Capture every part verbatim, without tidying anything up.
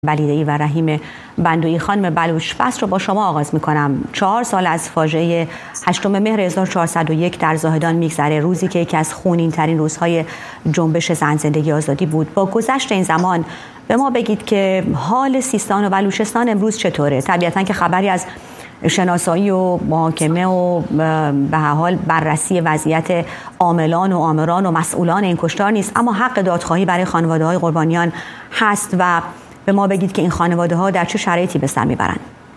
ولیده‌ای و رحیم بندویی. خانم بلوچ، بحث رو با شما آغاز می‌کنم. چهار سال از فاجعه هشتم مهر هزار و چهارصد و یک در زاهدان می‌گذره، روزی که یکی از خونین‌ترین روزهای جنبش زن زندگی آزادی بود. با گذشت این زمان به ما بگید که حال سیستان و بلوچستان امروز چطوره؟ طبیعتاً که خبری از شناسایی و محاکمه و به هر حال بررسی وضعیت عاملان و آمران و مسئولان این کشتار نیست، اما حق دادخواهی برای خانواده‌های قربانیان هست و به ما بگید که این خانواده ها در چه شرایطی به سر میبرند.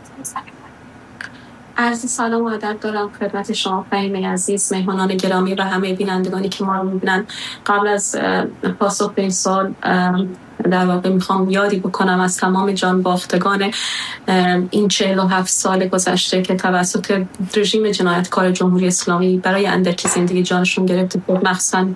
عرض سلام و ادب دارم خدمت شما فهیمه عزیز، مهمانان گرامی و همه بینندگانی که ما رو میبینن. قبل از پاسخ به این سوال در واقع میخوام یادی بکنم از تمام جان باختگان این چهل و هفت سال گذشته که توسط رژیم جنایتکار جمهوری اسلامی برای اندکی زندگی جانشون گرفته بود، مخصوصا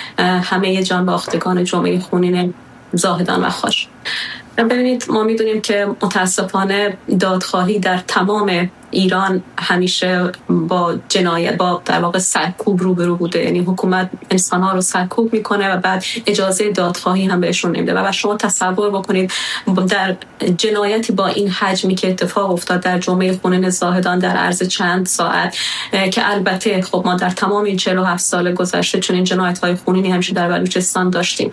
همه جان باختگان جامعه خونین زاهدان و خاش. ببینید، ما میدونیم که متاسفانه دادخواهی در تمام ایران همیشه با جنایت، با در واقع سرکوب روبرو بوده. یعنی حکومت انسان‌ها رو سرکوب میکنه و بعد اجازه دادخواهی هم بهشون نمیده. و شما تصور بکنید در جنایتی با این حجمی که اتفاق افتاد در جمعه خونین زاهدان در عرض چند ساعت، که البته خب ما در تمام این چهل و هفت سال گذشته چون این جنایت‌های خونینی همیشه در بلوچستان داشتیم،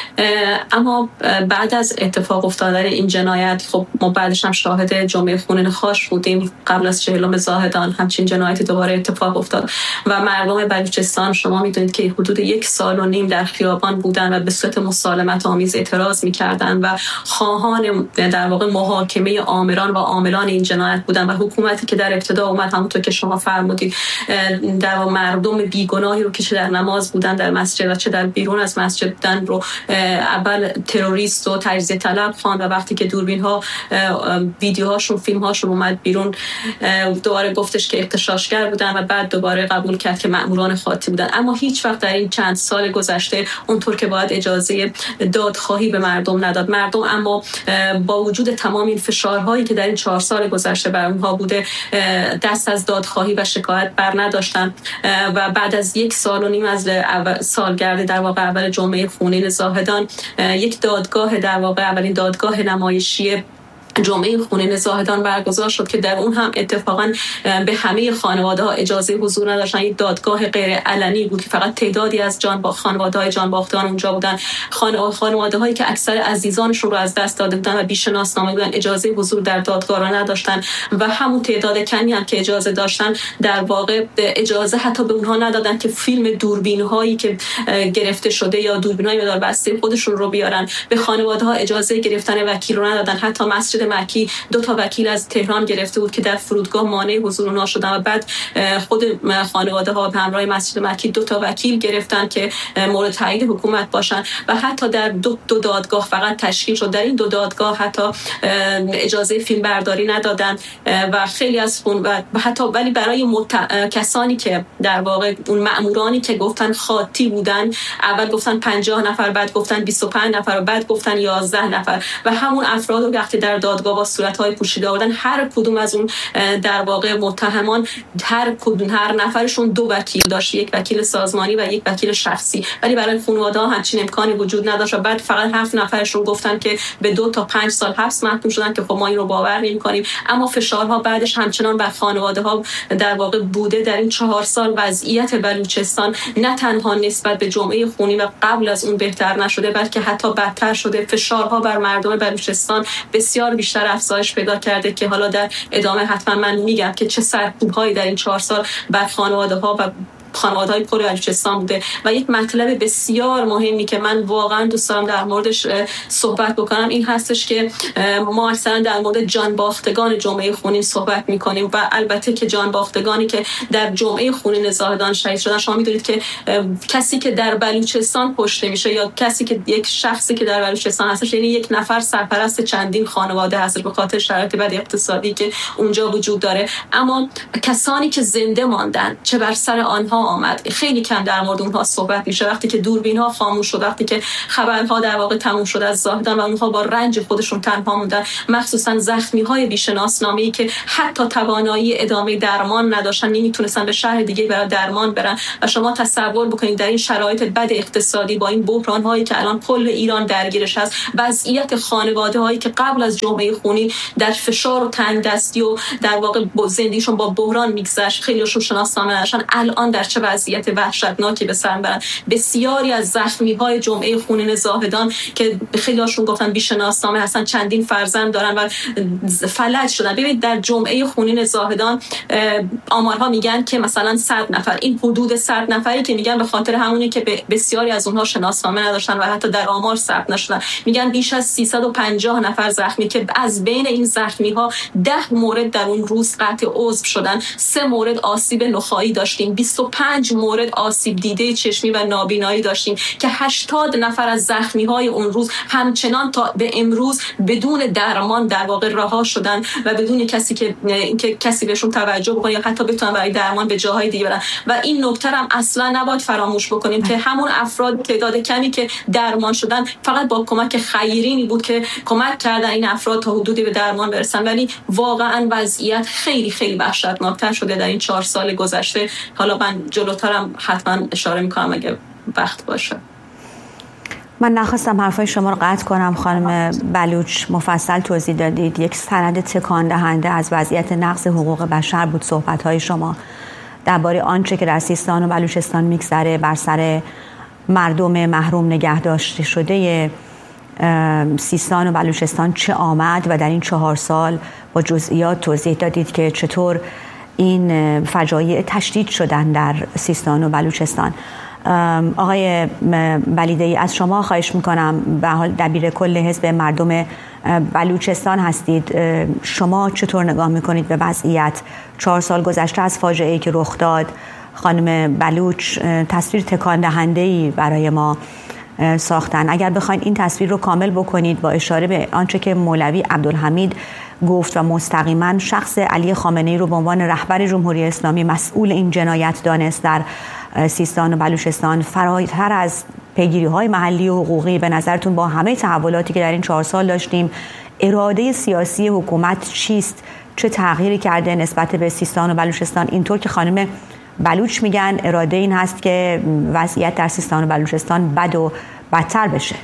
اما بعد از اتفاق افتادن این جنایت خب ما بعدش هم شاهد جمعه خونین خاش بودیم. قبل از چهلم زاهدان همچین جنایتی دوباره اتفاق افتاد و مردم بلوچستان شما میدونید که حدود یک سال و نیم در خیابان بودن و به صورت مسالمت آمیز اعتراض میکردن و خواهان در واقع محاکمه آمران و عاملان این جنایت بودن. و حکومتی که در ابتدا اومد، همونطور که شما فرمودید، در مردم بیگناهی رو که چه در نماز بودن در مسجد و چه در بیرون از مسجد بودن رو اول تروریست و تجزیه طلب خواند و وقتی که دوربین ها ویدیوهاشون فیلمهاشون اومد بیرون دوباره گفتش که اغتشاشگر بودن و بعد دوباره قبول کرد که مأموران خاطی بودن. اما هیچ وقت در این چند سال گذشته اونطور که باید اجازه دادخواهی به مردم نداد. مردم اما با وجود تمام این فشارهایی که در این چهار سال گذشته بر اونها بوده، دست از دادخواهی و شکایت بر نداشتن و بعد از یک سال و نیم از سالگرد در واقع اول جمعه خونین زاهدان، یک دادگاه در واقع اولین دادگاه نمایشی جمعه خونین زاهدان برگزار شد که در اون هم اتفاقا به همه خانواده ها اجازه حضور نداشتن. یک دادگاه غیر علنی بود که فقط تعدادی از جان با خانواده های جان باختگان اونجا بودن. خانواده هایی که اکثر عزیزانشون رو از دست داده بودن و بی‌شناسنامه بودن اجازه حضور در دادگاه را نداشتن و همون تعداد کمی هم که اجازه داشتن در واقع اجازه حتی به اونها ندادن که فیلم دوربین هایی که گرفته شده یا دوربین های مدار بسته خودشون رو بیارن. به خانواده ها اجازه گرفتن وکیل رو ندادن. حتی مسجد مکی دو تا وکیل از تهران گرفته بود که در فرودگاه مانع حضور اونها شدن و بعد خود خانواده ها به همراه مسجد مکی دو تا وکیل گرفتن که مورد تایید حکومت باشن و حتی در دو, دو دادگاه فقط تشکیل شد. در این دو دادگاه حتی اجازه فیلم برداری ندادن و خیلی از خون و حتی ولی برای مت... کسانی که در واقع اون مأمورانی که گفتن خاطی بودن، اول گفتن پنجاه نفر، بعد گفتن بیست و پنج نفر و بعد گفتن یازده نفر و همون افراد رو وقتی در دادگاه با صورت‌های پوشیده آوردن، هر کدوم از اون در واقع متهمان هر کدوم هر نفرشون دو وکیل داشت، یک وکیل سازمانی و یک وکیل شخصی، ولی برای خانواده‌ها همچین امکانی وجود نداشت و بعد فقط هفت نفرشون گفتن که به دو تا پنج سال حبس محکوم شدن که خب ما این رو باور نمی‌کنیم. اما فشارها بعدش همچنان بر خانواده‌ها در واقع بوده. در این چهار سال وضعیت بلوچستان نه تنها نسبت به جمعه خونین و قبل از اون بهتر نشده، بلکه حتی بدتر شده. فشارها بر مردم بلوچستان بسیار بیشتر افزایش پیدا کرده که حالا در ادامه حتما من میگم که چه سرکوب‌هایی در این چهار سال بر خانواده‌ها و خانواده‌های پر بلوچستان بوده. و یک مطلب بسیار مهمی که من واقعا دوست دارم در موردش صحبت بکنم این هستش که ما اصلا در مورد جان باختگان جمعه خونین صحبت می‌کنیم و البته که جان باختگانی که در جمعه خونین زاهدان شهید شدن، شما می‌دونید که کسی که در بلوچستان کشته میشه یا کسی که یک شخصی که در بلوچستان هستش، یعنی یک نفر سرپرست چندین خانواده هست به خاطر شرایط بد اقتصادی که اونجا وجود داره. اما کسانی که زنده ماندن، چه بر سر آنها آمد. خیلی کم در مورد اونها صحبت میشه. وقتی که دوربین ها خاموش شد، وقتی که خبرها در واقع تموم شد از زاهدان و اونها با رنج خودشون تنها موندن، مخصوصا زخمی های بی‌شناسنامه‌ای که حتی توانایی ادامه درمان نداشتن، نمیتونستن به شهر دیگه برای درمان برن. و شما تصور بکنید در این شرایط بد اقتصادی، با این بحران هایی که الان کل ایران درگیرش هست، وضعیت خانواده هایی که قبل از جمعه خونین در فشار و تنگ دستی و در واقع زندگیشون با بحران میگذشت، خیلیشون شناسنامه نداشتن، الان در چه وضعیت وحشتناکی به سر میبرن. بسیاری از زخمی های جمعه خونین زاهدان که خیلیشون گفتن بی‌شناسنامه هستن، چندین فرزند دارن و فلج شدن. ببینید در جمعه خونین زاهدان آمارها میگن که مثلا صد نفر، این حدود صد نفری که میگن به خاطر همونی که بسیاری از اونها شناسنامه نداشتن و حتی در آمار ثبت نشدن، میگن بیش از سیصد و پنجاه نفر زخمی، که از بین این زخمی ها ده مورد در اون روز قطع عضو شدن، سه مورد آسیب نخاعی داشتیم، بیست و پنج مورد آسیب دیده چشمی و نابینایی داشتیم که هشتاد نفر از زخمی های اون روز همچنان تا به امروز بدون درمان در واقع رها شدن و بدون کسی که اینکه کسی بهشون توجه بکنه یا حتی بتونن برای درمان به جاهای دیگه برن. و این نکته هم اصلا نباید فراموش بکنیم که همون افراد تعداد کمی که درمان شدن فقط با کمک خیرینی بود که کمک کردن این افراد تا حدودی به درمان برسن، ولی واقعا وضعیت خیلی خیلی وحشتناکتر شده در این چهار سال گذشته. حالا من جلوترم حتما اشاره میکنم اگه وقت باشه. من نخواستم حرفای شما رو قطع کنم خانم بلوچ، مفصل توضیح دادید. یک سند تکان دهنده از وضعیت نقض حقوق بشر بود صحبت‌های شما درباره آنچه که در سیستان و بلوچستان میگذره بر سر مردم محروم نگه داشته شده سیستان و بلوچستان چه آمد و در این چهار سال با جزئیات توضیح دادید که چطور این فجایع تشدید شدن در سیستان و بلوچستان. آقای بلیدی، از شما خواهش میکنم، به حال دبیر کل حزب مردم بلوچستان هستید، شما چطور نگاه میکنید به وضعیت چهار سال گذشته از فاجعه‌ای که رخ داد؟ خانم بلوچ تصویر تکان دهنده‌ای برای ما ساختن. اگر بخواید این تصویر رو کامل بکنید با اشاره به آنچه که مولوی عبدالحمید گفت و مستقیما شخص علی خامنه‌ای رو به عنوان رهبر جمهوری اسلامی مسئول این جنایت دانست در سیستان و بلوچستان، فراتر از پیگیری‌های محلی و حقوقی، به نظرتون با همه تحولاتی که در این چهار سال داشتیم، اراده سیاسی حکومت چیست؟ چه تغییری کرده نسبت به سیستان و بلوچستان؟ اینطور که خانم بلوچ میگن اراده این هست که وضعیت در سیستان و بلوچستان بد و بدتر بشه.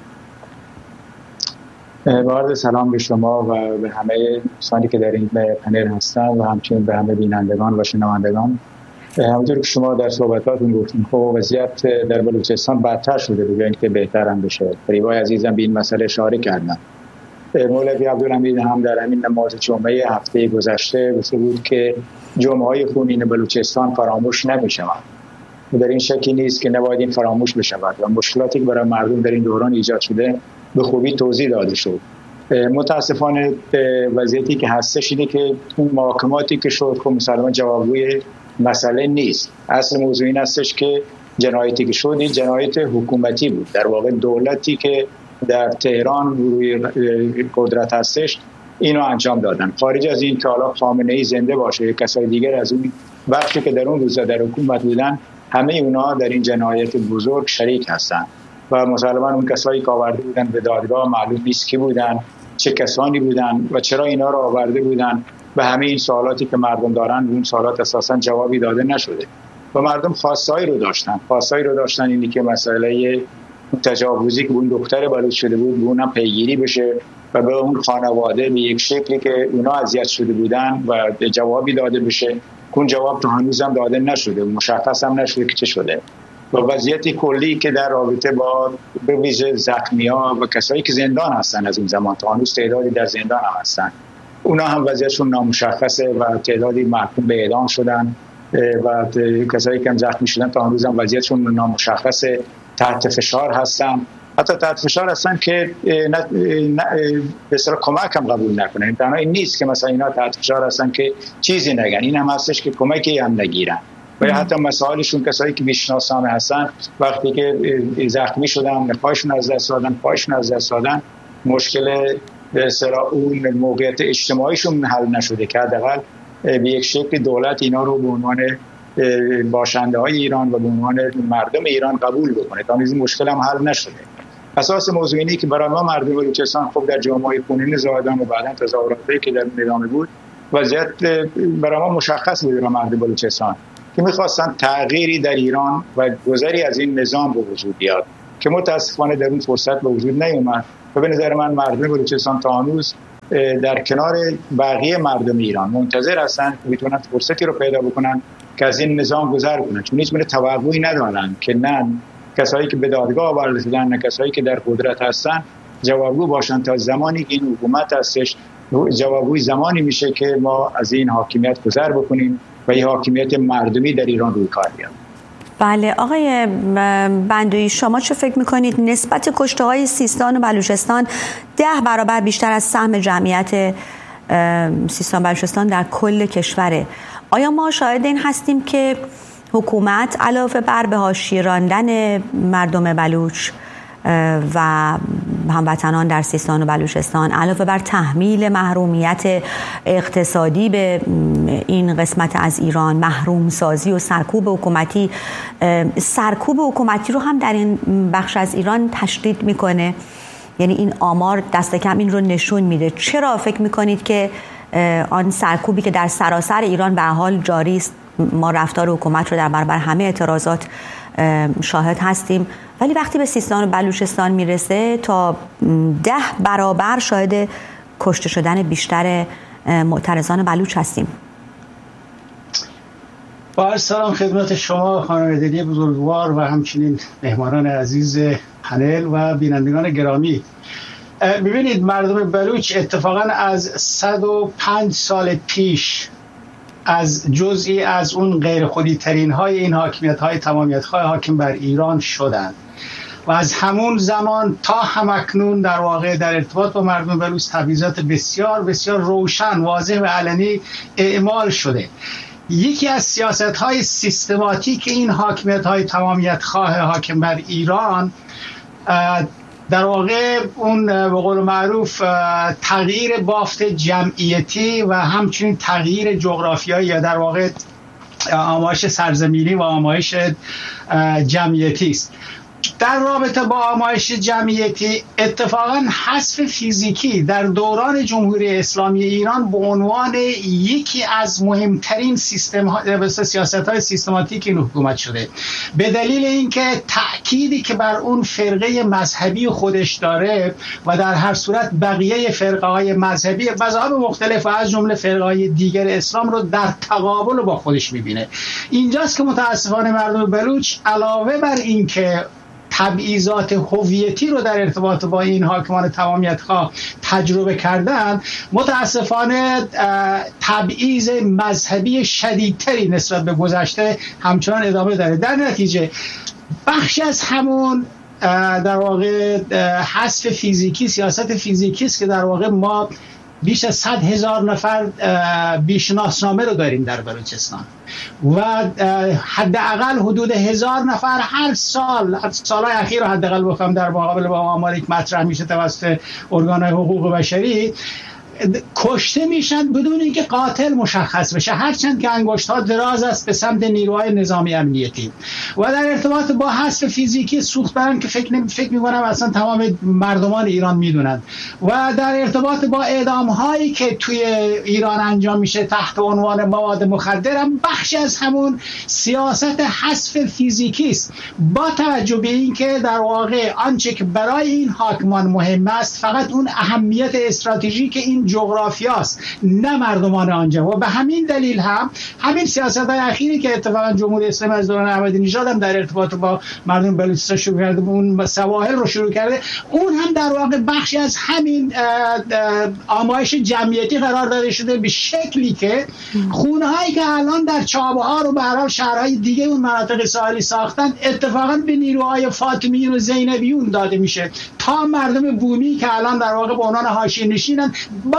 با سلام به شما و به همه دوستانی که در این پنل هستن و همچنین به همه بینندگان و شنوندگان. همونطور که شما در صحبتاتون گفتین، خب وضعیت در بلوچستان بدتر شده به جای اینکه بهتر هم بشه. قریبای عزیزم به این مسئله اشاره کردن. مولوی عبدالحمید هم در همین نماز جمعه هفته گذشته گفته بود که جمعه‌های خونین بلوچستان فراموش نمی‌شوند. در این شکی نیست که نباید این فراموش بشود و مشکلاتی که برای مردم در این دوران ایجاد شده به خوبی توضیح داده شد. متاسفانه وضعیتی که هستش اینه که اون محاکماتی که شد خب مسلماً جوابگوی مسئله نیست. اصل موضوع این هستش که جنایتی که شد این جنایت حکومتی بود. در واقع دولتی که در تهران روی قدرت هستش اینو انجام دادن. خارج از این که حالا خامنه‌ای زنده باشه یا کسای دیگر از اون بخشی که در اون روزا در حکومت بودن، همه اونا در این جنایت بزرگ شریک هستن و مسلماً اون کسایی که آورده بودن به دادگاه معلوم نیست کی بودن، چه کسانی بودن و چرا اینا رو آورده بودن و همه این سوالاتی که مردم دارن اون سوالات اساساً جوابی داده نشده و مردم خواستایی رو داشتن خواستایی رو داشتن اینی که مسئله تجاوزی که اون دختر بلوچ شده بود به اونم پیگیری بشه و به اون خانواده به یک شکلی که اونا اذیت شده بودن و جوابی داده بشه. اون جواب تا هنوز هم داده نشده، مشخص هم نشده که چه شده و وضعیت کلی که در رابطه با به ویژه زخمی‌ها و کسایی که زندان هستن از این زمان تا هنوز تعدادی در زندان هم هستن، اونا هم وضعیتشون نامشخصه و تعدادی محکوم به اعدام شدن و کسایی که هم زخمی شدن تا هنوز هم وضعیتشون نامشخصه، تحت فشار هستن، حتی تحت فشار هستن که به اصطلاح کمک هم قبول نکنن. تنها این نیست که مثلا اینا تحت فشار هستن که چیزی نگن، این هم هستش که کمکی هم نگیرن و یا حتی مسائلشون کسایی که بی‌شناسنامه هستن وقتی که زخمی شدن پایشون از دست دادن پایشون از دست دادن مشکل به اصطلاح اون موقعیت اجتماعیشون حل نشده که حداقل به یک شکل دولت اینا رو به عنوان باشنده های ایران و به عنوان مردم ایران قبول بکنه. تا این مشکل هم حل نشده. اساس موضوع اینه که برای ما مردم بلوچستان خب در جامعه خونین زاهدان و بعداً تظاهراتی که در ادامه بود وضعیت برای ما مشخص بود. برای مردم بلوچستان که می‌خواستن تغییری در ایران و گذری از این نظام به وجود بیاد که متاسفانه در اون فرصت به وجود نیومد و به نظر من مردم بلوچستان تا هنوز در کنار بقیه مردم ایران منتظر هستن که بتونن فرصتی رو پیدا بکنن که از این نظام گذر کنن، چون هیچ گونه توقعی ندارن که نه کسایی که به دادگاه آورده شدن نه کسایی که در قدرت هستن جوابگو باشن. تا زمانی که این حکومت هستش جوابگوی زمانی میشه که ما از این حاکمیت گذر بکنیم و این حاکمیت مردمی در ایران روی کار بیاد. بله آقای بندویی، شما چه فکر میکنید نسبت کشته های سیستان و بلوچستان ده برابر بیشتر از سهم جمعیت سیستان و بلوچستان در کل کشوره؟ آیا ما شاهد این هستیم که حکومت علاوه بر به حاشیه راندن مردم بلوچ و هموطنان در سیستان و بلوچستان، علاوه بر تحمیل محرومیت اقتصادی به این قسمت از ایران، محروم سازی و سرکوب حکومتی سرکوب حکومتی رو هم در این بخش از ایران تشدید میکنه؟ یعنی این آمار دست کم این رو نشون میده. چرا فکر میکنید که آن سرکوبی که در سراسر ایران به حال جاری است، ما رفتار حکومت رو در برابر همه اعتراضات شاهد هستیم، ولی وقتی به سیستان و بلوچستان میرسه تا ده برابر شاهد کشته شدن بیشتر معترضان بلوچ هستیم؟ با سلام خدمت شما خانم دلی بزرگوار و همچنین مهمانان عزیز پنل و بینندگان گرامی. ببینید مردم بلوچ اتفاقا از صد و پنج سال پیش از جزئی از اون غیر خودی ترین های این حاکمیت های تمامیت های حاکم بر ایران شدند و از همون زمان تا همکنون در واقع در ارتباط با مردم بلوچ تبعیضات بسیار بسیار روشن، واضح و علنی اعمال شده. یکی از سیاست های سیستماتیک این حاکمیت های تمامیت خواه حاکم بر ایران در واقع اون به قول معروف تغییر بافت جمعیتی و همچنین تغییر جغرافیایی یا در واقع آمایش سرزمینی و آمایش جمعیتی است. در رابطه با آمایش جمعیتی اتفاقا حذف فیزیکی در دوران جمهوری اسلامی ایران به عنوان یکی از مهمترین سیستم سیاست‌های سیستماتیک این حکومت شده، به دلیل اینکه تأکیدی که بر اون فرقه مذهبی خودش داره و در هر صورت بقیه فرقه‌های مذهبی مذاهب مختلف و از جمله فرقه‌های دیگر اسلام رو در تقابل با خودش می‌بینه. اینجاست که متأسفانه مردم بلوچ علاوه بر اینکه تبعیضات هویتی رو در ارتباط با این حاکمان تمامیت‌خواه تجربه کردن، متاسفانه تبعیض مذهبی شدیدتری نسبت به گذشته همچنان ادامه داره. در نتیجه بخشی از همون در واقع حذف فیزیکی، سیاست فیزیکی است که در واقع ما بیش از صد هزار نفر بیشناسنامه رو داریم در بلوچستان و حداقل حدود هزار نفر هر سال، سالهای اخیر رو حداقل بخوام در مقابل با آماری که مطرح میشه توسط ارگان‌های حقوق بشری، کشته میشن بدون اینکه قاتل مشخص بشه، هرچند که انگشت‌ها دراز است به سمت نیروهای نظامی امنیتی. و در ارتباط با حذف فیزیکی سوخت برن که فکر نمی فکر می‌کنم اصلا تمام مردمان ایران میدونن. و در ارتباط با اعدام‌هایی که توی ایران انجام میشه تحت عنوان مواد مخدر هم بخشی از همون سیاست حذف فیزیکی است، با توجه به اینکه در واقع آنچه که برای این حاکمان مهم است فقط اون اهمیت استراتژیک این جغرافیاست، نه مردمان آنجا. و به همین دلیل هم همین سیاست‌های اخیری که اتفاقا جمهوری اسلامی از دوران احمدی نژاد هم در ارتباط با مردم بلوچستان شروع کرده، اون سواحل رو شروع کرده، اون هم در واقع بخشی از همین آمایش جمعیتی قرار داده شده، به شکلی که خونه‌هایی که الان در چابهار و به هر حال شهرهای دیگه اون مناطق ساحلی ساختن اتفاقا به نیروهای فاطمیون و زینبیون داده میشه تا مردم بومی که الان در واقع به عنوان حاشیه‌نشینن با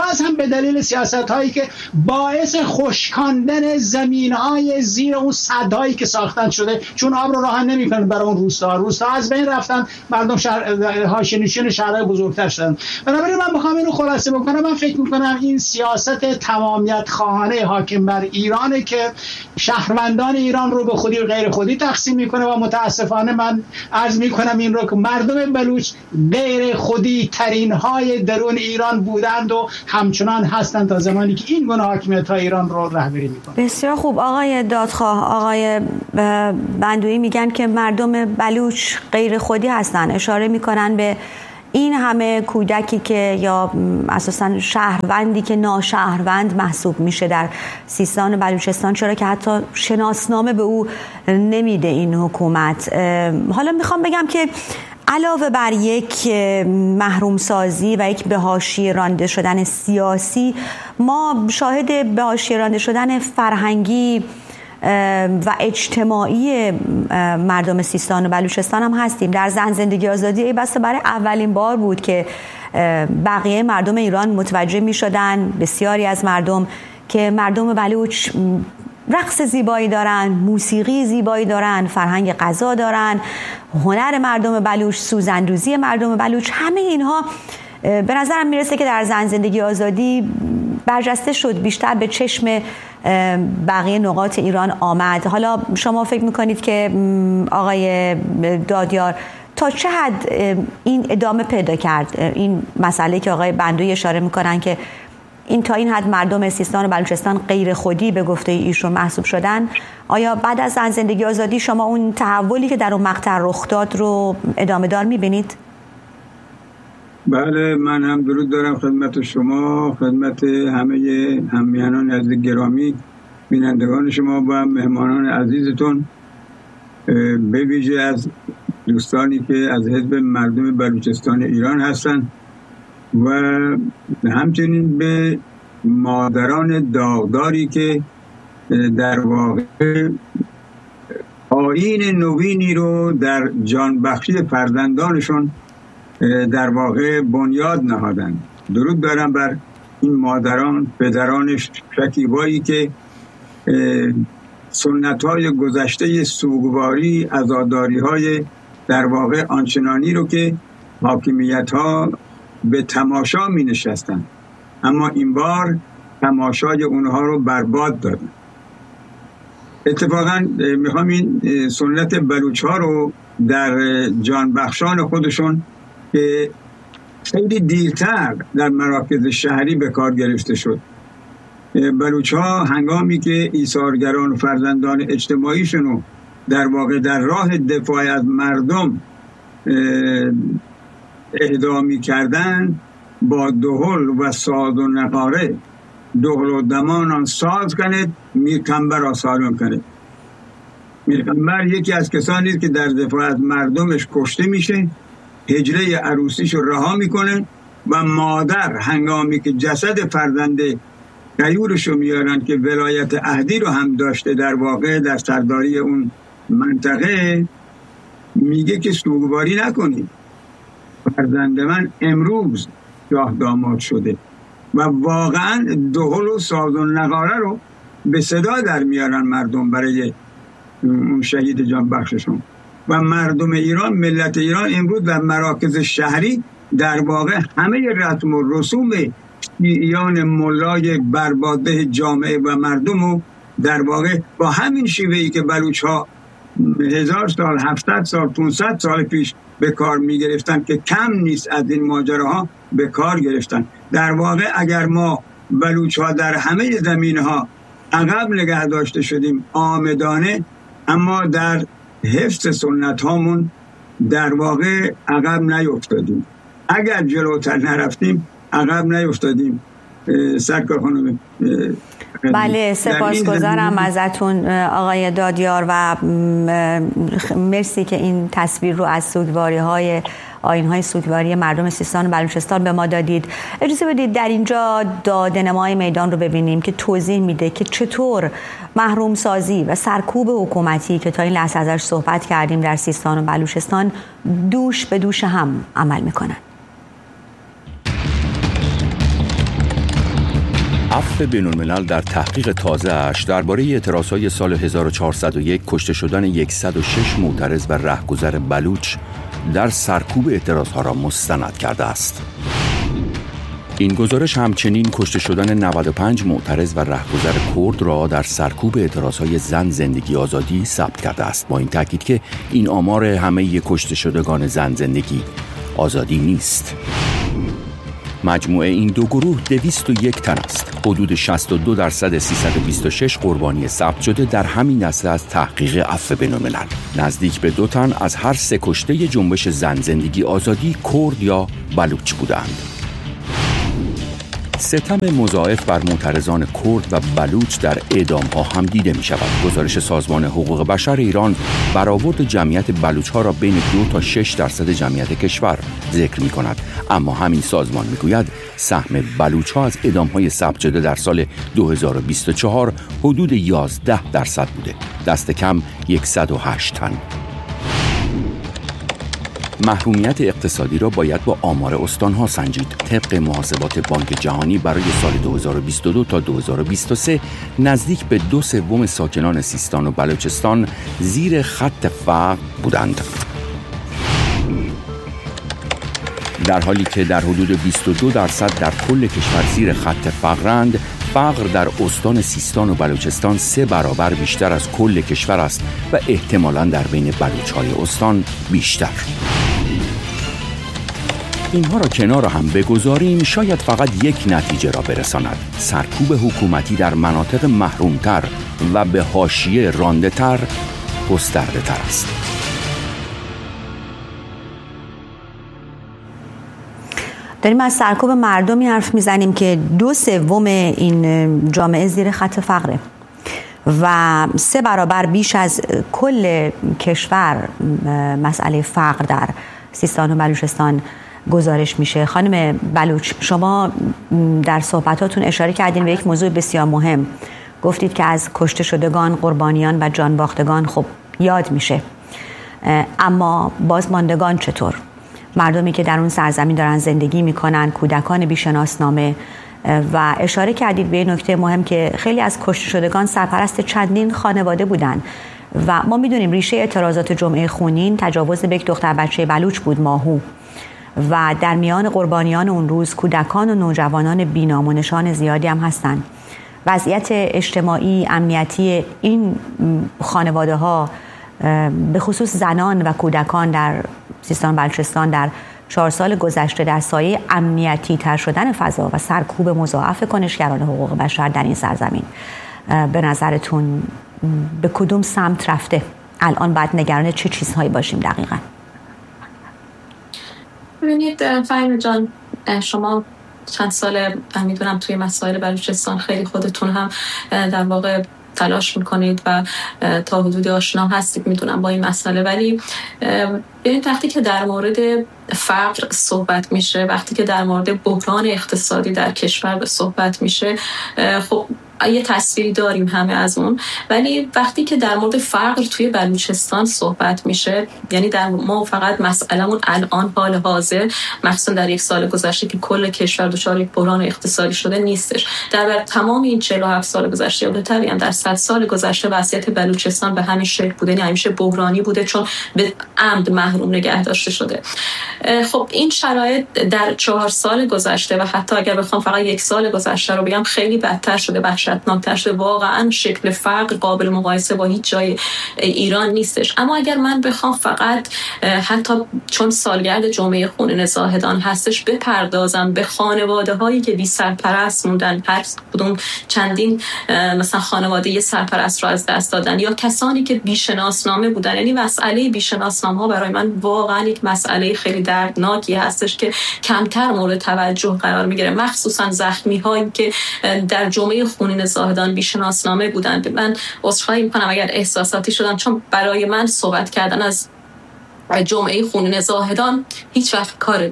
باز هم به دلیل سیاست هایی که باعث خشکاندن زمین های زیر اون سدهایی که ساختن شده، چون آب رو راهن نمیکنن برای اون روستا روستا از بین رفتن، مردم شهر حاشیه‌نشین شهرهای بزرگتر شدن. بنابراین من بخوام اینو خلاصه بکنم، من فکر میکنم این سیاست تمامیت خواهانه حاکم بر ایرانه که شهروندان ایران رو به خودی و غیر خودی تقسیم میکنه و متاسفانه من عرض میکنم این رو که مردم بلوچ غیر خودی ترین های درون ایران بودند و همچنان هستند تا زمانی که این گونه حاکمیت های ایران رو رهبری میکنه. بسیار خوب آقای دادخواه، آقای بندویی میگن که مردم بلوچ غیر خودی هستند، اشاره میکنن به این همه کودکی که یا اساساً شهروندی که ناشهروند محسوب میشه در سیستان و بلوچستان، چرا که حتی شناسنامه به او نمیده این حکومت. حالا میخوام بگم که علاوه بر یک محروم سازی و یک به حاشیه رانده شدن سیاسی، ما شاهد به حاشیه رانده شدن فرهنگی و اجتماعی مردم سیستان و بلوچستان هم هستیم. در زن زندگی آزادی ای بسته برای اولین بار بود که بقیه مردم ایران متوجه می شدن، بسیاری از مردم، که مردم بلوچ رقص زیبایی دارن، موسیقی زیبایی دارن، فرهنگ غذا دارن، هنر مردم بلوچ، سوزندوزی مردم بلوچ، همه اینها به نظرم میرسه که در زن زندگی آزادی برجسته شد، بیشتر به چشم بقیه نقاط ایران آمد. حالا شما فکر میکنید که آقای دادیار تا چه حد این ادامه پیدا کرد، این مسئله که آقای بندویی اشاره میکنن که این تا این حد مردم سیستان و بلوچستان غیر خودی به گفته ایشون محسوب شدن، آیا بعد از زن زندگی آزادی شما اون تحولی که در اون مقطع رخ داد رو ادامه دار میبینید؟ بله، من هم درود دارم خدمت شما، خدمت همه همیهنان عزیز گرامی، بینندگان شما و مهمانان عزیزتون، به ویژه از دوستانی که از حزب مردم بلوچستان ایران هستند و همچنین به مادران داغداری که در واقع آیین نوینی رو در جانبخشی فرزندانشون در واقع بنیاد نهادند. درود دارم بر این مادران، پدران شکیبایی که سنت‌های گذشته سوگواری، عزاداری‌های در واقع آنچنانی رو که حاکمیت‌ها به تماشا می‌نشستند، اما این بار تماشای اونها رو برباد دادن. اتفاقا میخوام این سنت بلوچ‌ها رو در جانبخشان خودشون که خیلی دیرتر در مراکز شهری به کار گرفته شد، بلوچ‌ها هنگامی که ایثارگران و فرزندان اجتماعیشون رو در واقع در راه دفاع از مردم اهدا می‌کردند، با دهل و ساز و نقاره دهل و دمان آن ساز کنید، میرکمبر را سالم کنید. میرکمبر یکی از کسانی است که در دفاع از مردمش کشته میشه، حجله عروسیش رو رها میکنه و مادر هنگامی که جسد فرزند غیورش رو میارن که ولایت عهدی رو هم داشته در واقع در سرداری اون منطقه، میگه که سوگواری نکنید، فرزند من امروز شاه داماد شده، و واقعا دهل و ساز و نقاره رو به صدا در میارن مردم برای اون شهید جان بخششون. و مردم ایران، ملت ایران امروز در مراکز شهری در واقع همه رسم و رسوم شیعیان ملای برباده جامعه و مردم رو در واقع با همین شیوهی که بلوچ ها هزار سال، هفتصد سال، پانصد سال پیش به کار می گرفتن که کم نیست از این ماجراها به کار گرفتن. در واقع اگر ما بلوچ ها در همه زمین ها عقب نگه داشته شدیم آمدانه، اما در حفظ سنت هامون در واقع عقب نیفتادیم. اگر جلوتر نرفتیم عقب نیفتادیم. سرکار خانم، بله، سپاسگزارم ازتون آقای دادیار و مرسی که این تصویر رو از سوگواری های آیین‌های سوگواری مردم سیستان و بلوچستان به ما دادید. اجازه بدید در اینجا دادنمای میدان رو ببینیم که توضیح میده که چطور محروم سازی و سرکوب حکومتی که تا این لحظه ازش صحبت کردیم در سیستان و بلوچستان دوش به دوش هم عمل میکنن. عفو بین‌الملل در تحقیق تازه‌اش درباره اعتراضهای سال هزار و چهارصد و یک کشته شدن صد و شش معترض و رهگذر بلوچ در سرکوب اعتراضها را مستند کرده است. این گزارش همچنین کشته شدن نود و پنج معترض و رهگذر کرد را در سرکوب اعتراضهای زن زندگی آزادی ثبت کرده است، با این تاکید که این آمار همه کشته شدگان زن زندگی آزادی نیست. مجموع این دو گروه دویست و یک تن است. حدود شصت و دو درصد سیصد و بیست و شش قربانی ثبت شده در همین نسل از تحقیق عفو بین‌الملل. نزدیک به دو تن از هر سه کشته جنبش زن زندگی آزادی کرد یا بلوچ بودند. ستم مضاعف بر معترضان کرد و بلوچ در اعدام‌ها هم دیده می شود. گزارش سازمان حقوق بشر ایران برآورد جمعیت بلوچ‌ها را بین دو تا شش درصد جمعیت کشور ذکر می کند، اما همین سازمان می گوید سهم بلوچ‌ها از اعدام‌های ثبت شده در سال دو هزار و بیست و چهار حدود یازده درصد بوده، دست کم صد و هشت تن. محرومیت اقتصادی را باید با آمار استان‌ها سنجید. طبق محاسبات بانک جهانی برای سال دو هزار و بیست و دو تا دو هزار و بیست و سه نزدیک به دو سوم ساکنان سیستان و بلوچستان زیر خط فقر بودند، در حالی که در حدود بیست و دو درصد در کل کشور زیر خط فقرند. فقر در استان سیستان و بلوچستان سه برابر بیشتر از کل کشور است و احتمالاً در بین بلوچ‌های استان بیشتر. اینها را کنار هم بگذاریم شاید فقط یک نتیجه را برساند: سرکوب حکومتی در مناطق محرومتر و به حاشیه رانده تر گسترده تر است. داریم از سرکوب مردمی حرف میزنیم که دو سوم این جامعه زیر خط فقره و سه برابر بیش از کل کشور مسئله فقر در سیستان و بلوچستان گزارش میشه. خانم بلوچ، شما در صحبتاتون اشاره کردین به یک موضوع بسیار مهم. گفتید که از کشته شدگان، قربانیان و جان باختگان خب یاد میشه، اما بازماندگان چطور؟ مردمی که در اون سرزمین دارن زندگی میکنن، کودکان بی‌شناسنامه، و اشاره کردید به نکته مهم که خیلی از کشته شدگان سرپرست چندین خانواده بودن و ما میدونیم ریشه اعتراضات جمعه خونین تجاوز به یک دختر بچه بلوچ بود، ماهو، و در میان قربانیان اون روز کودکان و نوجوانان بی‌نام و نشان زیادی هم هستن. وضعیت اجتماعی امنیتی این خانواده ها به خصوص زنان و کودکان در سیستان بلوچستان در چهار سال گذشته در سایه امنیتی تر شدن فضا و سرکوب مضاعف کنشگران حقوق بشر در این سرزمین به نظرتون به کدوم سمت رفته؟ الان باید نگران چه چیزهایی باشیم دقیقاً؟ ببینید فهیم جان، شما چند ساله میدونم توی مسائل بلوچستان خیلی خودتون هم در واقع تلاش میکنید و تا حدودی آشنا هستید میدونم با این مسئله، ولی ببینید وقتی که در مورد فقر صحبت میشه، وقتی که در مورد بحران اقتصادی در کشور صحبت میشه، خب یه تصویری داریم همه از اون، ولی وقتی که در مورد فقر توی بلوچستان صحبت میشه، یعنی در ما فقط مسئلهمون الان حال حاضر، مخصوصا در یک سال گذشته که کل کشور دچار یک بحران اقتصادی شده نیستش. در تمام این چهل و هفت سال گذشته یا بهتر بگم در صد سال گذشته وضعیت بلوچستان به همین شکل بوده، یعنی همیشه بحرانی بوده چون به عمد محروم نگه داشته شده. خب این شرایط در چهار سال گذشته و حتی اگر بخوام فقط یک سال گذشته رو بگم خیلی بدتر شده، وحشتناکتر شده. واقعا شکل فقر قابل مقایسه با هیچ جای ایران نیستش. اما اگر من بخوام فقط حتی چون سالگرد جمعه خونین زاهدان هستش بپردازم به خانواده هایی که بی سرپرست موندن، هر کدوم چندین مثلا خانواده یه سرپرست رو از دست دادن، یا کسانی که بی‌شناسنامه بودن، یعنی مسئله بی‌شناسنامه ها برای من واقعا یک مسئله خیلی دردناکی هستش که کمتر مورد توجه قرار میگیره، مخصوصا زخمی هایی که در جمعه خونین زاهدان بی‌شناسنامه بودن. من عذرخواهی میکنم اگر احساساتی شدم، چون برای من صحبت کردن از جمعه خونین زاهدان هیچ وقت کار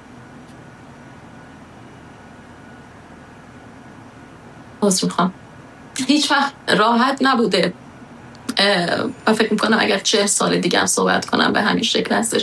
عذر میخوام هیچ وقت راحت نبوده و فکر میکنم اگر چهل سال دیگه هم صحبت کنم به همین شکل هستش.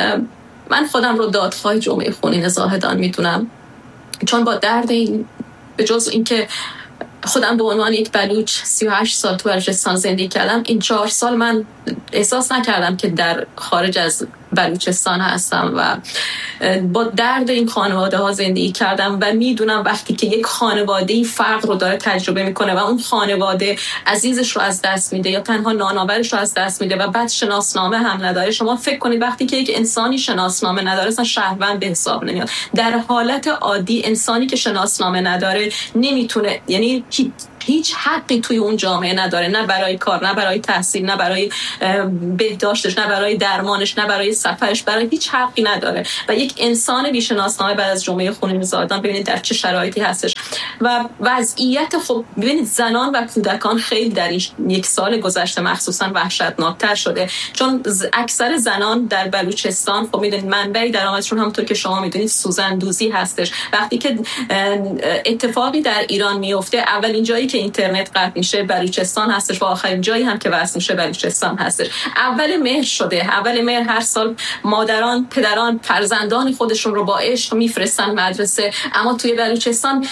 من خودم رو دادخواه جمعه خونین زاهدان میدونم، چون با درد این به جز اینکه خودم به عنوان یک بلوچ سی و هشت سال تو بلوچستان زندگی کردم، این چهار سال من احساس نکردم که در خارج از بلوچستان هستم و با درد این خانواده ها زندگی کردم و میدونم وقتی که یک خانواده فرق رو داره تجربه میکنه و اون خانواده عزیزش رو از دست میده یا تنها نانآورش رو از دست میده و بعد شناسنامه هم نداره. شما فکر کنید وقتی که یک انسانی شناسنامه نداره اصلا شهروند به حساب نمیاد. در حالت عادی انسانی که شناسنامه نداره نمیتونه، یعنی هیچ حقی توی اون جامعه نداره، نه برای کار، نه برای تحصیل، نه برای بهداشتش، نه برای درمانش، نه برای سفرش، برای هیچ حقی نداره. و یک انسان بی شناسنامه بعد از جمعه خونین‌زادان ببینید در چه شرایطی هستش و وضعیت خب ببینید زنان و کودکان خیلی در این یک سال گذشته مخصوصا وحشتناکتر شده، چون اکثر زنان در بلوچستان خب میدونید منبعی درآمدشون همونطور که شما میدونید سوزندوزی هستش. وقتی که اتفاقی در ایران میفته اولین جایی که اینترنت قطع میشه بلوچستان هستش و آخرین جایی هم که وصل میشه بلوچستان هستش. اول مهر شده، اول مهر هر سال مادران، پدران فرزندان خودشون رو با عشق میفرستن مدرسه، اما توی بلوچستان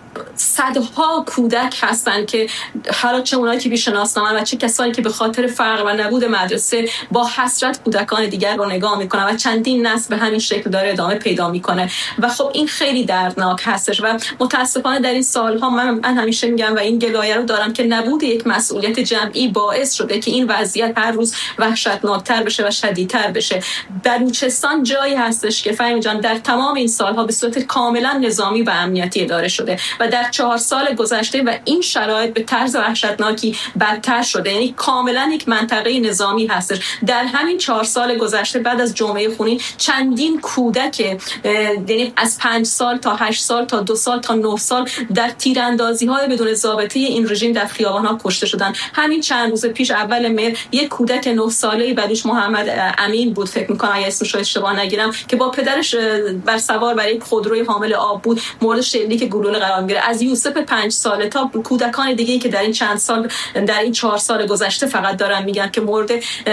صدها کودک هستن که حالا چه اونایی که بی‌شناسنامه‌اند و چه کسانی که به خاطر فقر و نبود مدرسه با حسرت کودکان دیگر رو نگاه میکنن و چندین نسل به همین شکل داره ادامه پیدا میکنه و خب این خیلی دردناک هستش و متاسفانه در این سالها من, من همیشه میگم و این گلایه رو دارم که نبود یک مسئولیت جمعی باعث شده که این وضعیت هر روز وحشتناکتر بشه و شدیدتر بشه. بلوچستان جایی هستش که فهمی جان در تمام این سالها به صورت کاملا نظامی و امنیتی اداره شده و در چهار سال گذشته و این شرایط به طرز وحشتناکی بدتر شده، یعنی کاملا یک منطقه نظامی هستش. در همین چهار سال گذشته بعد از جمعه خونین چندین کودک یعنی از پنج سال تا هشت سال تا دو سال تا نه سال در تیراندازی‌های بدون ضابطه این رژیم در خیابان‌ها کشته شدن. همین چند روز پیش اول مهر یک کودک نه ساله‌ای بلوچ محمد امین بود فکر می‌کنم اگه اسمش رو اشتباه نگیرم که با پدرش بر سوار بر یک خودروی حامل آب بود مورد شلیک گلوله قرار می‌گیره. از یوسف پنج ساله تا کودکان دیگه‌ای که در این چند سال در این چهار سال گذشته فقط دارن میگن که مورد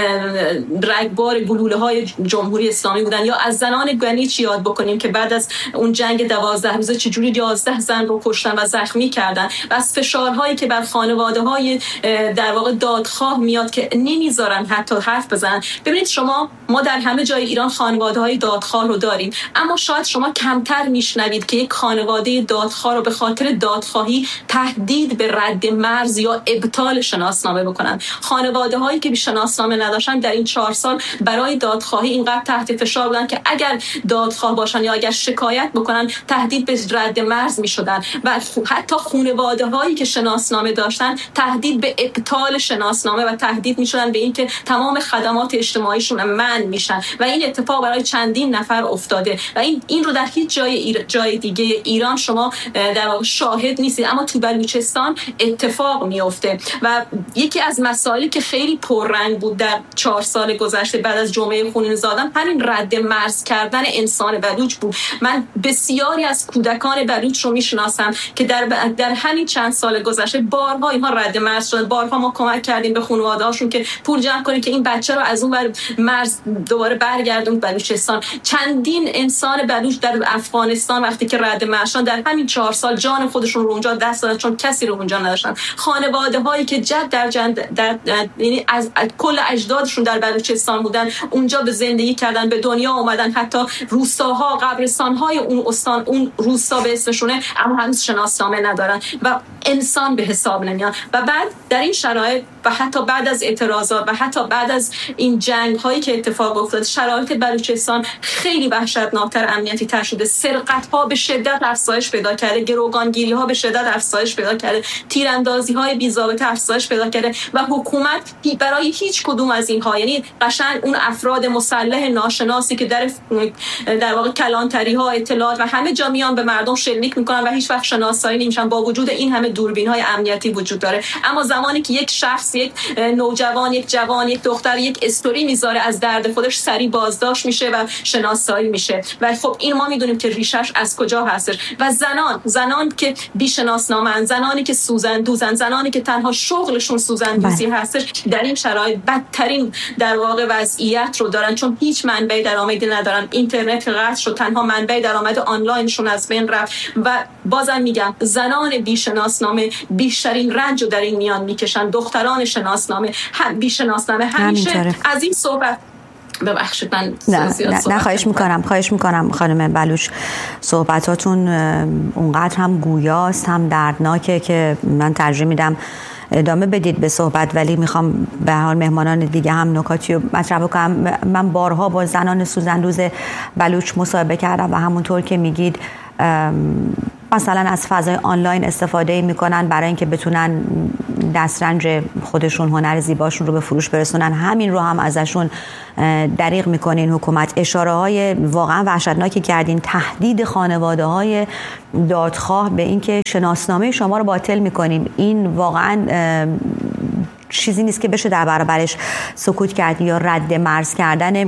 رگبار گلوله‌های جمهوری اسلامی بودن، یا از زنان گنیچ یاد بکنیم که بعد از اون جنگ دوازده روزه چجوری یازده زن رو کشتن و زخمی کردن و از فشارهایی که بر خانواده‌های در واقع دادخواه میاد که نمیذارن حتی حرف بزنن. ببینید شما ما در همه جای ایران خانواده‌های دادخواه رو داریم، اما شاید شما کمتر میشنوید که یک خانواده دادخواه رو به خاطر دادخواهی تهدید به رد مرز یا ابطال شناسنامه بکنن. خانواده هایی که به شناسنامه نداشتن در این چهار سال برای دادخواهی اینقدر تحت فشار بودن که اگر دادخواه باشن یا اگر شکایت بکنن تهدید به رد مرز می شدن و حتی خانواده هایی که شناسنامه داشتن تهدید به ابطال شناسنامه و تهدید می شدن به اینکه تمام خدمات اجتماعیشون منع میشن و این اتفاق برای چندین نفر افتاده و این این رو در هیچ جای ایر... جای دیگه ایران شما در واقع شاهد نیستید، اما تو بلوچستان اتفاق میفته و یکی از مسائلی که خیلی پررنگ بود در چهار سال گذشته بعد از جمعه خونین‌زادان همین رد مرز کردن انسان بلوچ بود. من بسیاری از کودکان بلوچ رو میشناسم که در ب... در همین چند سال گذشته بارها اینها رد مرز شدن، بارها ما کمک کردیم به خانواده‌هاشون که پول جمع کنیم که این بچه رو از اون ور مرز دوباره برگردون بلوچستان. چندین انسان بلوچ در افغانستان وقتی که رد مرز شدن در همین چهار سال جان خودشون رو اونجا دست دادن چون کسی رو اونجا نداشتن. خانواده هایی که جد در جد در یعنی از, از کل اجدادشون در بلوچستان بودن اونجا به زندگی کردن، به دنیا اومدن، حتی روستاها قبرستان های اون استان اون روستا به اسمشونه اما هنوز شناسنامه ندارن و انسان به حساب نمیان. و بعد در این شرایط و حتی بعد از اعتراضات و حتی بعد از این جنگ هایی که اتفاق افتاد شرایط بلوچستان خیلی وحشتناکتر، امنیتی تر شده. سرقت ها به شدت افزایش پیدا کرده، گروگانگیری ها به شدت افزایش پیدا کرده، تیراندازی های بی ضابطه افزایش پیدا کرده و حکومت برای هیچ کدوم از اینها، یعنی قشنگ اون افراد مسلح ناشناسی که در در واقع کلانتری ها اطلاعات و همه جا میان به مردم شلیک میکنن و هیچ وقت شناسایی نمیشن با وجود این همه دوربین های امنیتی وجود داره. اما زمانی که یک شخص، یک نوجوان، یک جوان، یک دختر یک استوری میذاره از درد خودش سریع بازداشت میشه و شناسایی میشه و خب این ما میدونیم که ریشش از کجا هستش. و زنان زنان که که بیشناسنامه‌اند، زنانی که سوزن دوزن، زنانی که تنها شغلشون سوزن دوزی هستش، در این شرایط بدترین در واقع وضعیت رو دارن، چون هیچ منبع درآمدی ندارن. اینترنت قطع شد، تنها منبع درآمد آنلاینشون از بین رفت و بازم میگم زنان بیشناسنامه بیشترین رنج رو در این میان میکشن. دختران شناسنامه هم بیشناسنامه همیشه از این صحبت ببخشید من نه نه, نه خواهش میکنم خواهش میکنم خانم بلوچ، صحبتاتون اونقدر هم گویاست هم دردناکه که من ترجیح میدم ادامه بدید به صحبت، ولی میخوام به حال مهمانان دیگه هم نکاتی رو مطرح کنم. من بارها با زنان سوزندوز بلوچ مصاحبه کردم و همونطور که میگید مثلا از فضای آنلاین استفاده میکنن برای اینکه بتونن دسترنج خودشون، هنر زیباشون رو به فروش برسونن. همین رو هم ازشون دریغ میکنین حکومت. اشاره های واقعا وحشتناکی کردین، تهدید خانواده های دادخواه به اینکه شناسنامه شما رو باطل میکنیم. این واقعا چیزی نیست که بشه در برابرش سکوت کرد یا رد مرز کردن